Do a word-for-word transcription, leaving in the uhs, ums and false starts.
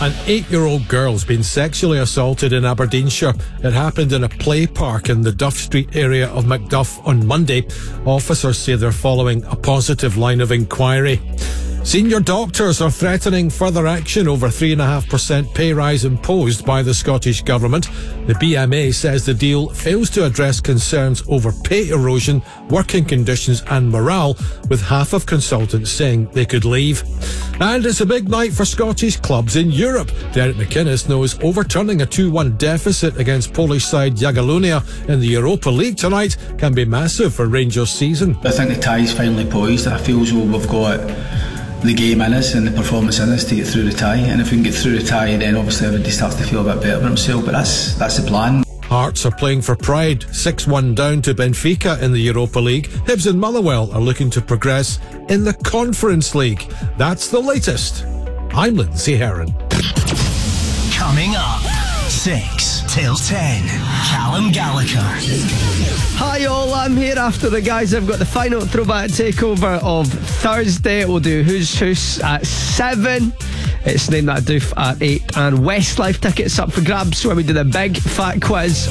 An eight-year-old girl's been sexually assaulted in Aberdeenshire. It happened in a play park in the Duff Street area of Macduff on Monday. Officers say they're following a positive line of inquiry. Senior doctors are threatening further action over three point five percent pay rise imposed by the Scottish Government. The B M A says the deal fails to address concerns over pay erosion, working conditions and morale, with half of consultants saying they could leave. And it's a big night for Scottish clubs in Europe. Derek McInnes knows overturning a two one deficit against Polish side Jagiellonia in the Europa League tonight can be massive for Rangers' season. I think the tie's finally poised. I feel as though we've got the game in us and the performance in us to get through the tie, and if we can get through the tie, then obviously everybody starts to feel a bit better about himself, but that's that's the plan. Hearts are playing for pride, six one down to Benfica in the Europa League. Hibs and Motherwell are looking to progress in the Conference League. That's the latest. I'm Lindsay Heron. Coming up, six till ten, Callum Gallagher. Hi all, I'm here after the guys. I've got the final throwback takeover of Thursday. We'll do Who's Who's at seven. It's Name That Doof at eight. And Westlife tickets up for grabs when we do the big fat quiz